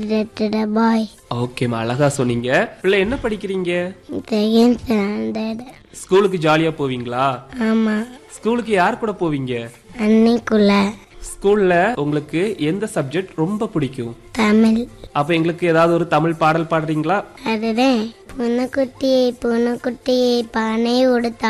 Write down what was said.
பாய். ஓகேம்மா, அழகா சொன்னீங்க. பிள்ளை என்ன படிக்கிறீங்க? Second standard. ஸ்கூலுக்கு ஜாலியா போவீங்களா? ஆமா. ஸ்கூலுக்கு யார் கூட போவீங்க? அன்னைக்குள்ள. ஸ்கூல்ல உங்களுக்கு எந்த சப்ஜெக்ட் ரொம்ப பிடிக்கும்? தமிழ். அப்ப எங்களுக்கு ஏதாவது ஒரு தமிழ் பாடல் பாடுறீங்களா? அதுதான். பூனைக்குட்டியை பூனைக்குட்டியை பானை உடுத்த